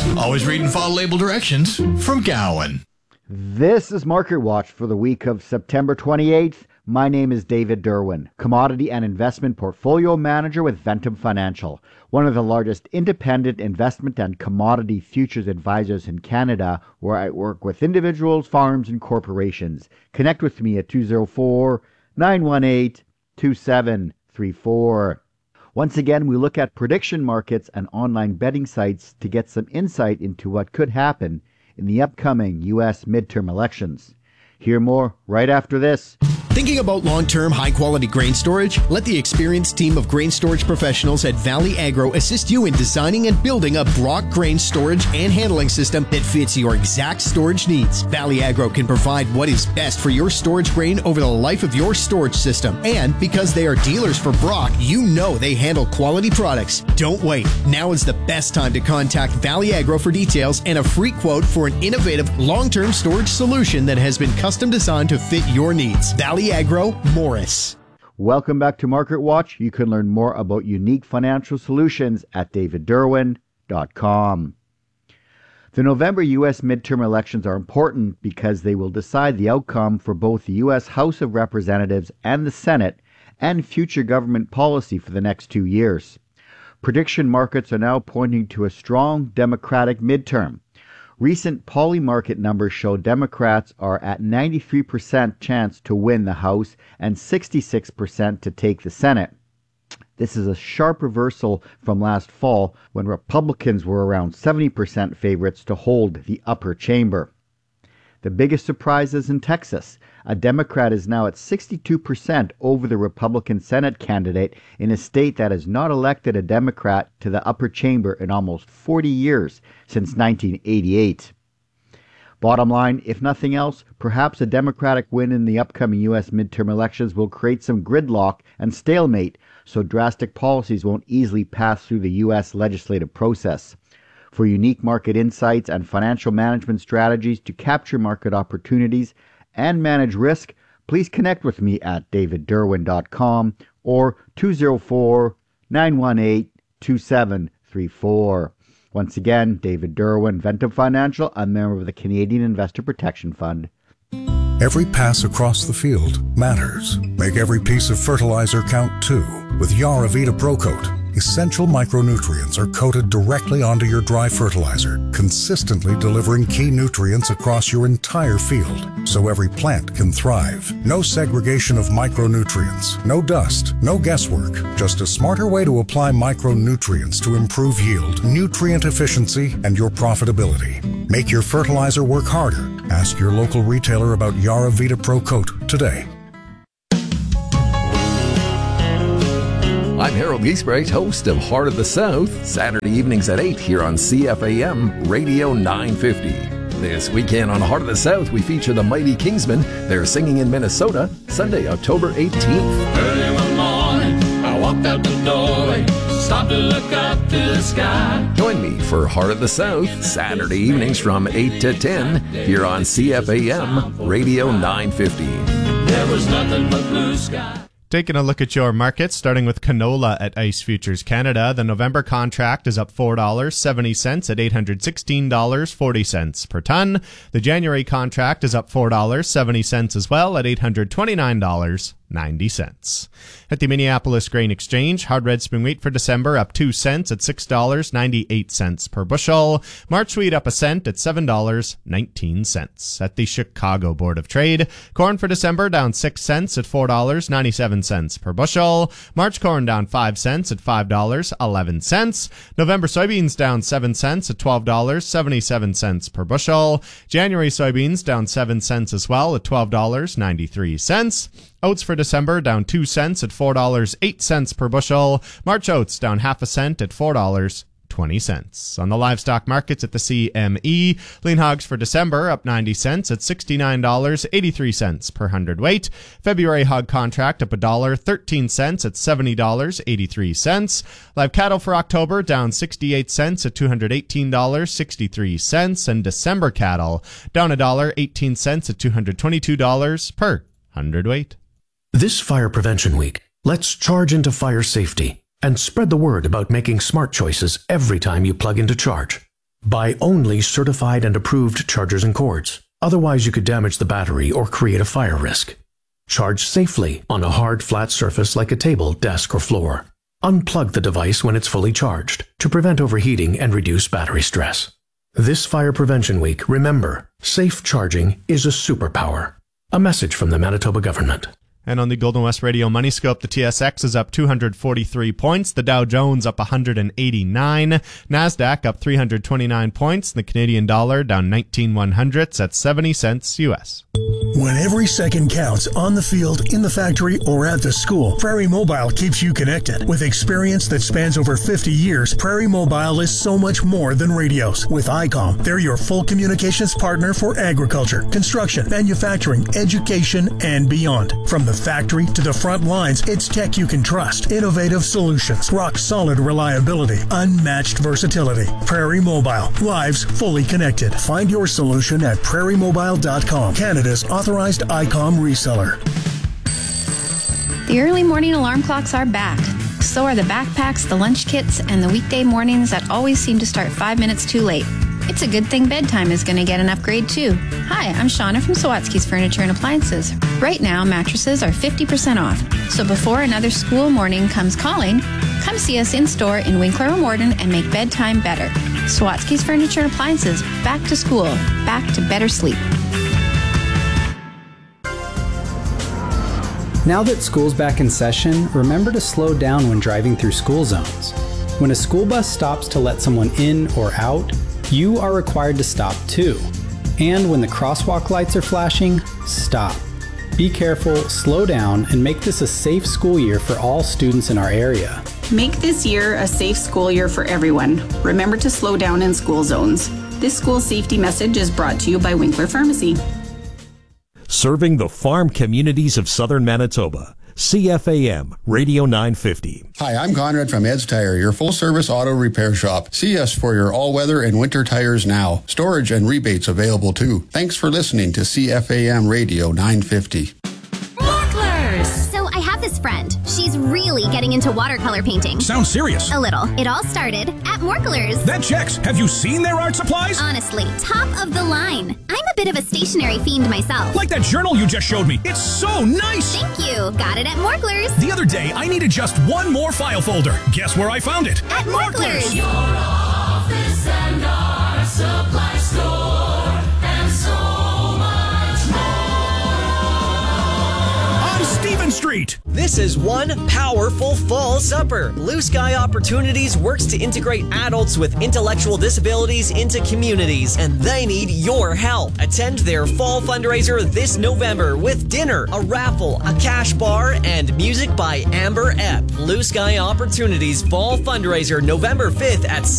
Always read and follow label directions from Gowan. This is Market Watch for the week of September 28th. My name is David Derwin, Commodity and Investment Portfolio Manager with Ventum Financial, one of the largest independent investment and commodity futures advisors in Canada, where I work with individuals, farms, and corporations. Connect with me at 204-918-2734. Once again, we look at prediction markets and online betting sites to get some insight into what could happen in the upcoming U.S. midterm elections. Hear more right after this. Thinking about long-term, high-quality grain storage? Let the experienced team of grain storage professionals at Valley Agro assist you in designing and building a Brock grain storage and handling system that fits your exact storage needs. Valley Agro can provide what is best for your storage grain over the life of your storage system. And because they are dealers for Brock, you know they handle quality products. Don't wait. Now is the best time to contact Valley Agro for details and a free quote for an innovative long-term storage solution that has been custom designed to fit your needs. Valley Agro, Morris. Welcome back to Market Watch. You can learn more about unique financial solutions at davidderwin.com. The November U.S. midterm elections are important because they will decide the outcome for both the U.S. House of Representatives and the Senate and future government policy for the next 2 years. Prediction markets are now pointing to a strong Democratic midterm. Recent Polymarket numbers show Democrats are at 93% chance to win the House and 66% to take the Senate. This is a sharp reversal from last fall when Republicans were around 70% favorites to hold the upper chamber. The biggest surprise is in Texas. A Democrat is now at 62% over the Republican Senate candidate in a state that has not elected a Democrat to the upper chamber in almost 40 years, since 1988. Bottom line, if nothing else, perhaps a Democratic win in the upcoming U.S. midterm elections will create some gridlock and stalemate, so drastic policies won't easily pass through the U.S. legislative process. For unique market insights and financial management strategies to capture market opportunities and manage risk, please connect with me at davidderwin.com or 204-918-2734. Once again, David Derwin, Ventum Financial, a member of the Canadian Investor Protection Fund. Every pass across the field matters. Make every piece of fertilizer count too. With Yaravita ProCoat, essential micronutrients are coated directly onto your dry fertilizer, consistently delivering key nutrients across your entire field, so every plant can thrive. No segregation of micronutrients, no dust, no guesswork, just a smarter way to apply micronutrients to improve yield, nutrient efficiency, and your profitability. Make your fertilizer work harder. Ask your local retailer about Yaravita ProCoat today. I'm Harold Giesbrecht, host of Heart of the South, Saturday evenings at 8 here on CFAM Radio 950. This weekend on Heart of the South, we feature the Mighty Kingsmen. They're singing in Minnesota, Sunday, October 18th. Early one morning, I walked out the doorway, stopped to look up to the sky. Join me for Heart of the South, Saturday evenings from 8 to 10 here on CFAM Radio 950. There was nothing but blue sky. Taking a look at your markets, starting with canola at ICE Futures Canada. The November contract is up $4.70 at $816.40 per ton. The January contract is up $4.70 as well at $829.90. At the Minneapolis Grain Exchange, hard red spring wheat for December up 2 cents at $6.98 per bushel. March wheat up a cent at $7.19. At the Chicago Board of Trade, corn for December down 6 cents at $4.97 per bushel. March corn down 5 cents at $5.11. November soybeans down 7 cents at $12.77 per bushel. January soybeans down 7 cents as well at $12.93. Oats for December down 2 cents at $4.08 per bushel. March oats down half a cent at $4.20. On the livestock markets at the CME, lean hogs for December up 90 cents at $69.83 per hundredweight. February hog contract up $1.13 at $70.83. Live cattle for October down 68 cents at $218.63. And December cattle down $1.18 at $222 per hundredweight. This Fire Prevention Week, let's charge into fire safety and spread the word about making smart choices every time you plug into charge. Buy only certified and approved chargers and cords. Otherwise, you could damage the battery or create a fire risk. Charge safely on a hard, flat surface like a table, desk, or floor. Unplug the device when it's fully charged to prevent overheating and reduce battery stress. This Fire Prevention Week, remember, safe charging is a superpower. A message from the Manitoba government. And on the Golden West Radio Money Scope, the TSX is up 243 points, the Dow Jones up 189, NASDAQ up 329 points, the Canadian dollar down 19/100ths at 70 cents US. When every second counts on the field, in the factory, or at the school, Prairie Mobile keeps you connected. With experience that spans over 50 years, Prairie Mobile is so much more than radios. With ICOM, they're your full communications partner for agriculture, construction, manufacturing, education, and beyond. From the factory to the front lines, it's tech you can trust. Innovative solutions, rock-solid reliability, unmatched versatility. Prairie Mobile, lives fully connected. Find your solution at prairiemobile.com, Canada's authorized ICOM reseller. The early morning alarm clocks are back. So are the backpacks, the lunch kits, and the weekday mornings that always seem to start 5 minutes too late. It's a good thing bedtime is going to get an upgrade too. Hi, I'm Shauna from Sawatsky's Furniture and Appliances. Right now, mattresses are 50% off. So before another school morning comes calling, come see us in-store in Winkler or Morden and make bedtime better. Sawatsky's Furniture and Appliances. Back to school. Back to better sleep. Now that school's back in session, remember to slow down when driving through school zones. When a school bus stops to let someone in or out, you are required to stop too. And when the crosswalk lights are flashing, stop. Be careful, slow down, and make this a safe school year for all students in our area. Make this year a safe school year for everyone. Remember to slow down in school zones. This school safety message is brought to you by Winkler Pharmacy. Serving the farm communities of southern Manitoba. CFAM Radio 950. Hi, I'm Conrad from Ed's Tire, your full-service auto repair shop. See us for your all-weather and winter tires now. Storage and rebates available too. Thanks for listening to CFAM Radio 950. So I have this friend. She's really getting into watercolor painting. Sounds serious. A little. It all started at Morklers. That checks. Have you seen their art supplies? Honestly, top of the line. I'm a bit of a stationery fiend myself. Like that journal you just showed me. It's so nice. Thank you. Got it at Morklers. The other day, I needed just one more file folder. Guess where I found it? At Morklers. Your office and art supply store and so much more. On Stephen Street. This is one powerful fall supper. Blue Sky Opportunities works to integrate adults with intellectual disabilities into communities, and they need your help. Attend their fall fundraiser this November with dinner, a raffle, a cash bar, and music by Amber Epp. Blue Sky Opportunities fall fundraiser November 5th at